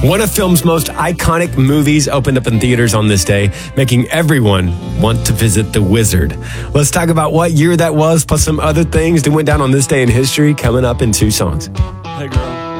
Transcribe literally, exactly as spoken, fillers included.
One of film's most iconic movies opened up in theaters on this day, making everyone want to visit The Wizard. Let's talk about what year that was, plus some other things that went down on this day in history, coming up in two songs. Hey, girl.